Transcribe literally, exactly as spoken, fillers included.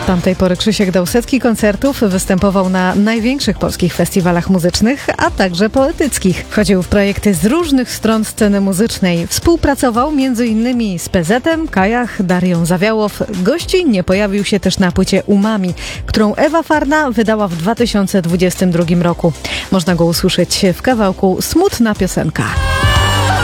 Od tamtej pory Krzysiek dał setki koncertów, występował na największych polskich festiwalach muzycznych, a także poetyckich. Wchodził w projekty z różnych stron sceny muzycznej. Współpracował między innymi z P Z-em, Kajach, Darią Zawiałow. Gościnnie pojawił się też na płycie Umami, którą Ewa Farna wydała w dwa tysiące dwudziestym drugim roku. Można go usłyszeć w kawałku Smutna piosenka.